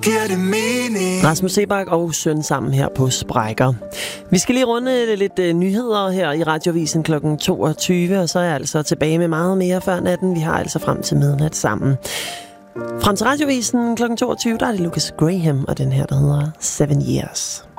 giver det mening. Rasmus Seebach og Søn sammen her på Sprækker. Vi skal lige runde lidt nyheder her i Radioavisen kl. 22, og så er jeg altså tilbage med meget mere før natten. Vi har altså frem til midnat sammen. Frem til Radioavisen kl. 22, der er det Lucas Graham og den her, der hedder 7 Years.